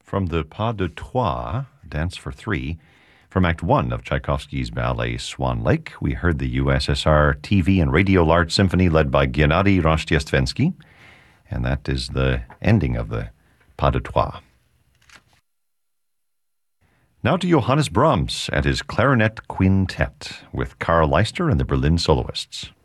From the Pas de Trois, Dance for Three, from Act One of Tchaikovsky's ballet Swan Lake, we heard the USSR TV and Radio Large Symphony led by Gennady Rostiestvensky, and that is the ending of the Pas de Trois. Now to Johannes Brahms and his clarinet quintet with Karl Leister and the Berlin Soloists.